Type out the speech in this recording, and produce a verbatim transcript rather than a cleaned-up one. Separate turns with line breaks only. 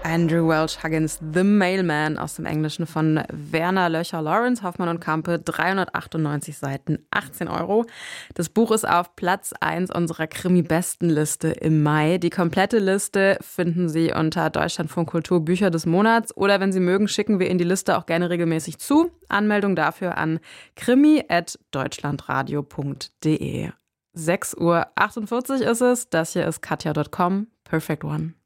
Andrew Welch Huggins, The Mailman aus dem Englischen von Werner Löcher Lawrence, Hoffmann und Campe, dreihundertachtundneunzig Seiten, achtzehn Euro. Das Buch ist auf Platz eins unserer Krimi-Bestenliste im Mai. Die komplette Liste finden Sie unter Deutschlandfunk Kultur Bücher des Monats oder wenn Sie mögen, schicken wir Ihnen die Liste auch gerne regelmäßig zu. Anmeldung dafür an krimi at deutschlandradio punkt de. sechs Uhr achtundvierzig ist es. Das hier ist katja Punkt com. Perfect One.